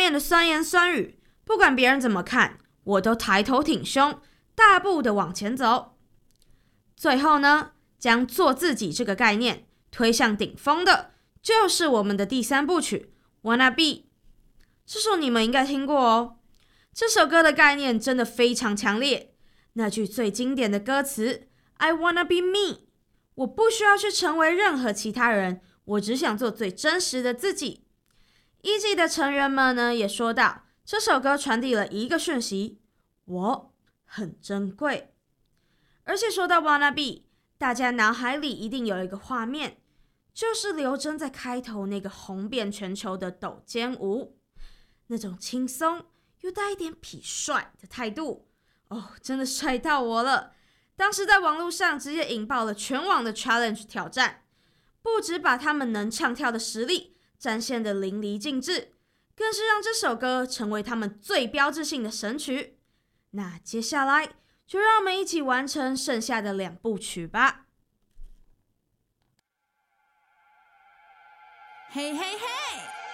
面的酸言酸语，不管别人怎么看，我都抬头挺胸，大步的往前走。最后呢，将做自己这个概念推向顶峰的，就是我们的第3部曲 Wanna Be。 这首你们应该听过哦。这首歌的概念真的非常强烈，那句最经典的歌词 I wanna be me， 我不需要去成为任何其他人，我只想做最真实的自己。E.G 的成员们呢也说到，这首歌传递了一个讯息，我很珍贵。而且说到 Wanna Be， 大家脑海里一定有一个画面，就是刘真在开头那个红遍全球的抖肩舞，那种轻松又带一点痞帅的态度，真的帅到我了。当时在网络上直接引爆了全网的 challenge 挑战，不只把他们能唱跳的实力展现得淋漓尽致，更是让这首歌成为他们最标志性的神曲。那接下来就让我们一起完成剩下的2部曲吧。 嘿嘿嘿！